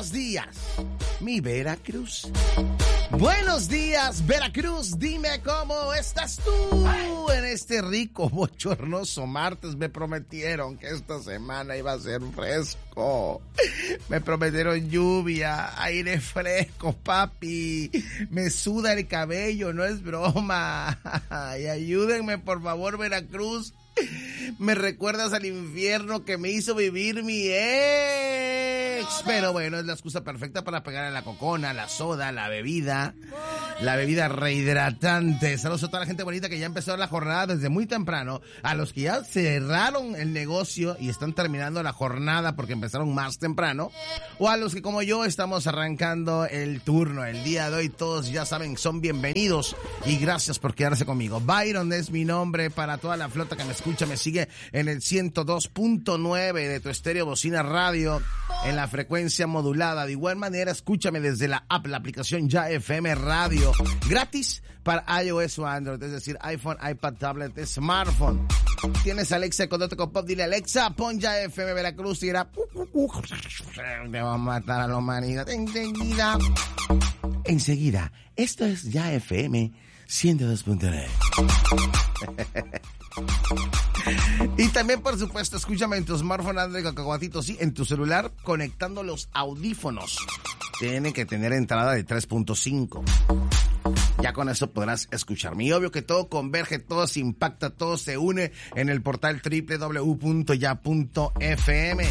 Buenos días, mi Veracruz. Buenos días, Veracruz. Dime cómo estás tú en este rico, bochornoso martes. Me prometieron que esta semana iba a ser fresco. Me prometieron lluvia, aire fresco, papi. Me suda el cabello, no es broma. Y ayúdenme, por favor, Veracruz. Me recuerdas al infierno que me hizo vivir mi ex. Pero bueno, es la excusa perfecta para pegar a la cocona, la soda, la bebida rehidratante. Saludos a toda la gente bonita que ya empezó la jornada desde muy temprano. A los que ya cerraron el negocio y están terminando la jornada porque empezaron más temprano. O a los que como yo estamos arrancando el turno el día de hoy. Todos ya saben, son bienvenidos y gracias por quedarse conmigo. Byron es mi nombre para toda la flota que me escucha, me sigue en el 102.9 de tu estéreo bocina radio en la frecuencia modulada. De igual manera, escúchame desde la app, la aplicación Ya FM Radio, gratis para iOS o Android, es decir, iPhone, iPad, tablet, smartphone. Tienes Alexa con Pop, dile Alexa, pon Ya FM Veracruz y dirá, te va a matar a la humanidad enseguida. Esto es Ya FM 102.9. Y también, por supuesto, escúchame en tu smartphone, Android, cacahuatito, sí, en tu celular, conectando los audífonos. Tiene que tener entrada de 3.5. Ya con eso podrás escucharme. Y obvio que todo converge, todo se impacta, todo se une en el portal www.ya.fm.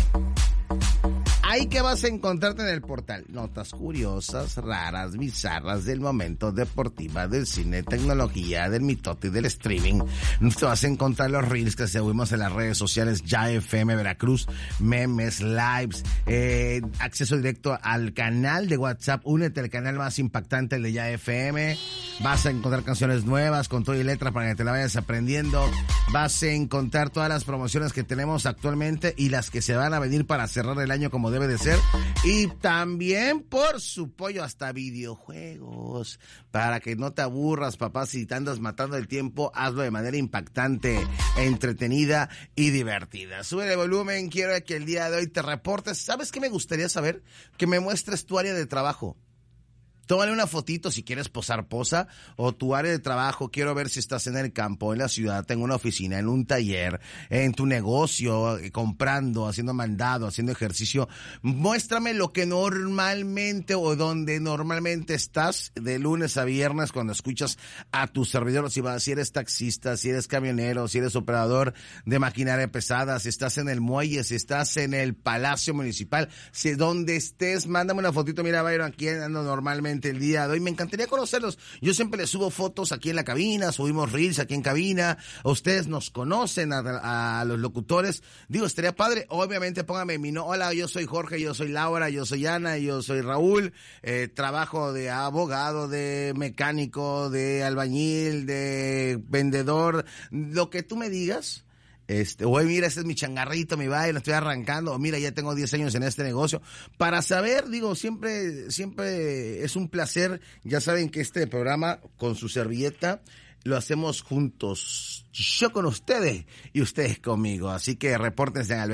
Ahí que vas a encontrarte en el portal: notas curiosas, raras, bizarras del momento, deportiva, del cine, tecnología, del mitote y del streaming. Te vas a encontrar los reels que subimos en las redes sociales Ya FM Veracruz, memes, lives, acceso directo al canal de WhatsApp. Únete al canal más impactante, el de Ya FM. Vas a encontrar canciones nuevas con todo y letra para que te la vayas aprendiendo. Vas a encontrar todas las promociones que tenemos actualmente y las que se van a venir para cerrar el año como debe de ser. Y también, por su pollo, hasta videojuegos. Para que no te aburras, papá, si te andas matando el tiempo, hazlo de manera impactante, entretenida y divertida. Sube el volumen, quiero que el día de hoy te reportes. ¿Sabes qué me gustaría saber? Que me muestres tu área de trabajo. Tómale una fotito si quieres posar, posa, o tu área de trabajo. Quiero ver si estás en el campo, en la ciudad, en una oficina, en un taller, en tu negocio, comprando, haciendo mandado, haciendo ejercicio. Muéstrame lo que normalmente o donde normalmente estás de lunes a viernes cuando escuchas a tu servidor. Si eres taxista, si eres camionero, si eres operador de maquinaria pesada, si estás en el muelle, si estás en el Palacio Municipal, si donde estés, mándame una fotito. Mira, Byron, aquí ando normalmente el día de hoy. Me encantaría conocerlos. Yo siempre les subo fotos aquí en la cabina, subimos reels aquí en cabina. Ustedes nos conocen a los locutores. Digo, estaría padre. Obviamente póngame mi no. Hola, yo soy Jorge, yo soy Laura, yo soy Ana, yo soy Raúl. Trabajo de abogado, de mecánico, de albañil, de vendedor. Lo que tú me digas. Oye, mira, ese es mi changarrito, mi baile, estoy arrancando, o mira, ya tengo 10 años en este negocio. Para saber, digo, siempre es un placer. Ya saben que este programa, con su servilleta, lo hacemos juntos. Yo con ustedes y ustedes conmigo. Así que repórtense al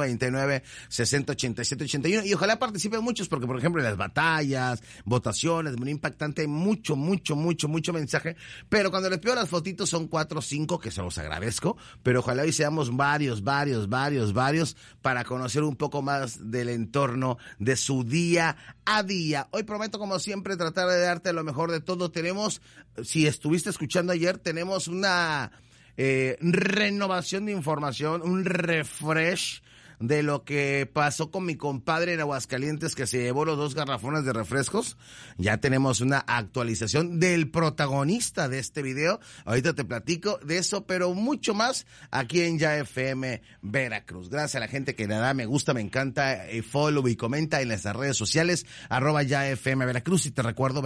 2299-608781 y ojalá participen muchos porque, por ejemplo, en las batallas, votaciones, muy impactante, mucho mensaje. Pero cuando les pido las fotitos son 4 o 5 que se los agradezco. Pero ojalá hoy seamos varios para conocer un poco más del entorno de su día a día. Hoy prometo, como siempre, tratar de darte lo mejor de todo. Tenemos, si estuviste escuchando ayer, tenemos una renovación de información, un refresh de lo que pasó con mi compadre en Aguascalientes, que se llevó los 2 garrafones de refrescos. Ya tenemos una actualización del protagonista de este video. Ahorita te platico de eso, pero mucho más aquí en Ya FM Veracruz. Gracias a la gente que le da me gusta, me encanta, follow y comenta en las redes sociales, @Ya FM Veracruz. Y te recuerdo,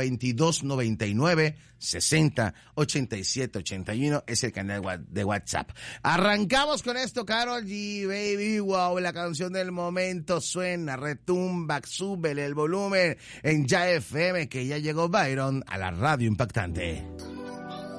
2299-608781 es el canal de WhatsApp. Arrancamos con esto, Karol G, baby, wow. La canción del momento suena, retumba, súbele el volumen en Ya FM, que ya llegó Byron a la radio impactante.